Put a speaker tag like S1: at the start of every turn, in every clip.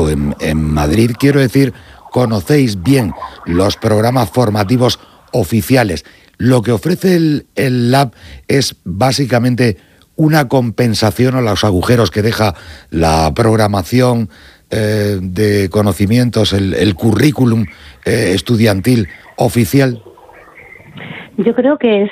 S1: pero en Madrid, quiero decir, conocéis bien los programas formativos oficiales. Lo que ofrece el Lab es básicamente una compensación a los agujeros que deja la programación de conocimientos, el currículum estudiantil oficial.
S2: Yo creo que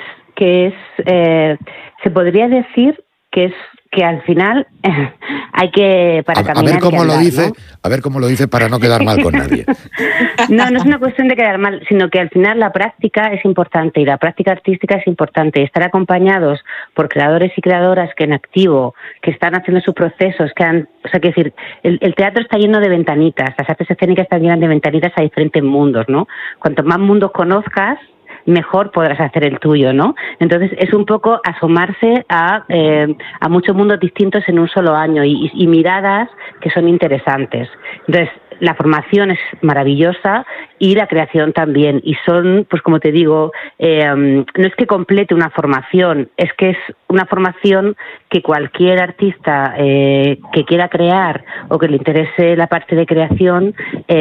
S2: se podría decir que al final hay que, para caminar,
S1: a ver cómo
S2: andar,
S1: lo dice,
S2: ¿no?
S1: A ver cómo lo dice para no quedar mal con nadie.
S2: No es una cuestión de quedar mal, sino que al final la práctica es importante y la práctica artística es importante. Estar acompañados por creadores y creadoras que en activo, que están haciendo sus procesos, quiero decir, el teatro está lleno de ventanitas, las artes escénicas están llenas de ventanitas a diferentes mundos, ¿no? Cuanto más mundos conozcas, mejor podrás hacer el tuyo, ¿no? Entonces es un poco asomarse a muchos mundos distintos en un solo año y miradas que son interesantes. Entonces la formación es maravillosa y la creación también, y son, pues como te digo, no es que complete una formación, es que es una formación que cualquier artista que quiera crear o que le interese la parte de creación,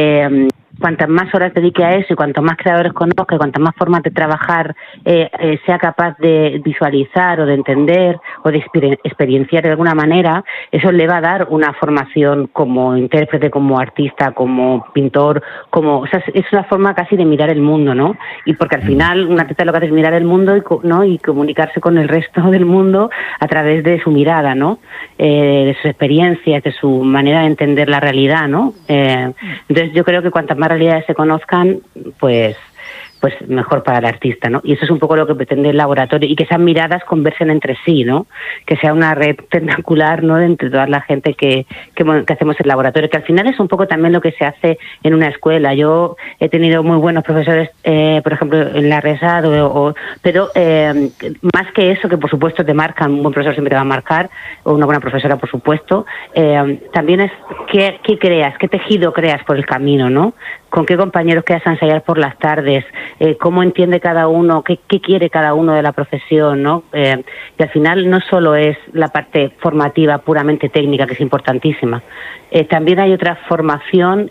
S2: cuantas más horas dedique a eso y cuantos más creadores conozca y cuantas más formas de trabajar sea capaz de visualizar o de entender o de experienciar de alguna manera, eso le va a dar una formación como intérprete, como artista, como pintor, o sea, es una forma casi de mirar el mundo, ¿no? Y porque al final un artista lo que hace es mirar el mundo y comunicarse con el resto del mundo a través de su mirada, ¿no? De sus experiencias, de su manera de entender la realidad, ¿no? Entonces yo creo que cuantas más realidades se conozcan, pues mejor para el artista, ¿no? Y eso es un poco lo que pretende el laboratorio, y que esas miradas conversen entre sí, ¿no? Que sea una red tentacular, ¿no?, de entre toda la gente que hacemos el laboratorio, que al final es un poco también lo que se hace en una escuela. Yo he tenido muy buenos profesores, por ejemplo, en la RESAD, pero más que eso, que por supuesto te marcan, un buen profesor siempre te va a marcar, o una buena profesora, por supuesto, también es qué creas, qué tejido creas por el camino, ¿no? Con qué compañeros quedas a ensayar por las tardes, cómo entiende cada uno, qué quiere cada uno de la profesión, ¿no? Y al final no solo es la parte formativa puramente técnica, que es importantísima, también hay otra formación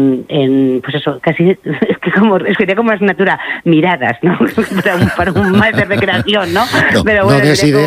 S2: en pues eso, casi sería como asignatura, miradas, ¿no? para un máster de creación, ¿no?
S1: Pero bueno,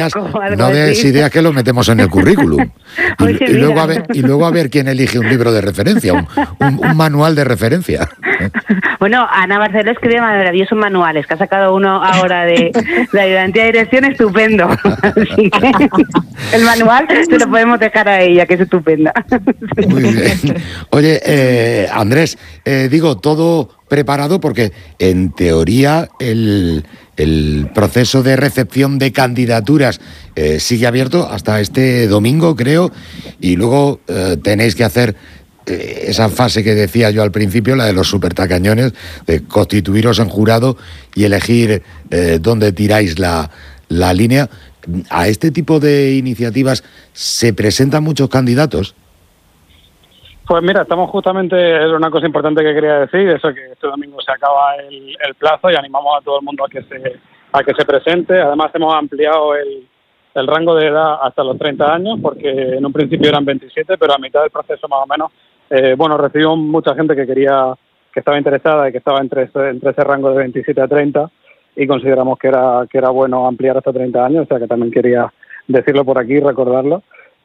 S1: no des ideas que lo metemos en el currículum. Y luego a ver quién elige un libro de referencia, un manual de referencia.
S2: Bueno, Ana Barceló escribe maravillosos manuales, que ha sacado uno ahora de ayudantía de dirección estupendo. Así que el manual se lo podemos dejar a ella, que es estupenda.
S1: Muy bien. Oye, Andrés, digo, todo preparado porque en teoría el proceso de recepción de candidaturas sigue abierto hasta este domingo, creo, y luego tenéis que hacer esa fase que decía yo al principio, la de los supertacañones, de constituiros en jurado y elegir dónde tiráis la línea. ¿A este tipo de iniciativas se presentan muchos candidatos?
S3: Pues mira, estamos justamente, es una cosa importante que quería decir, eso, que este domingo se acaba el plazo y animamos a todo el mundo a que se presente. Además hemos ampliado el rango de edad hasta los 30 años, porque en un principio eran 27, pero a mitad del proceso más o menos, recibimos mucha gente que estaba interesada y que estaba entre ese rango de 27 a 30, y consideramos que era bueno ampliar hasta 30 años, o sea que también quería decirlo por aquí, recordarlo.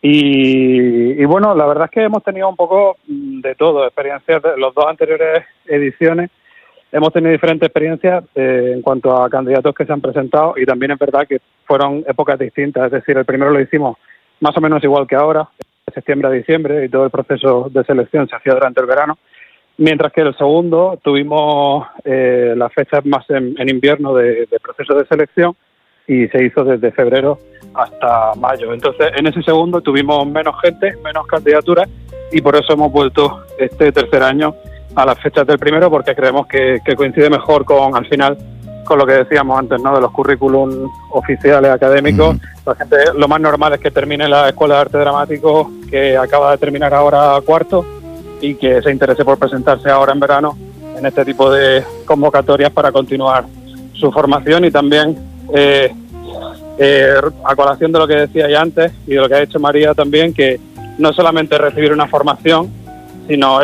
S3: Y bueno, la verdad es que hemos tenido un poco de todo, experiencias de las dos anteriores ediciones. Hemos tenido diferentes experiencias en cuanto a candidatos que se han presentado, y también es verdad que fueron épocas distintas. Es decir, el primero lo hicimos más o menos igual que ahora, de septiembre a diciembre, y todo el proceso de selección se hacía durante el verano, mientras que el segundo tuvimos las fechas más en invierno de proceso de selección, y se hizo desde febrero hasta mayo. Entonces, en ese segundo tuvimos menos gente, menos candidaturas, y por eso hemos vuelto este tercer año a las fechas del primero, porque creemos que coincide mejor al final con lo que decíamos antes, ¿no?, de los currículum oficiales académicos. La gente, lo más normal es que termine la Escuela de Arte Dramático, que acaba de terminar ahora cuarto, y que se interese por presentarse ahora en verano en este tipo de convocatorias para continuar su formación. Y también a colación de lo que decía ya antes y de lo que ha dicho María también, que no solamente recibir una formación, sino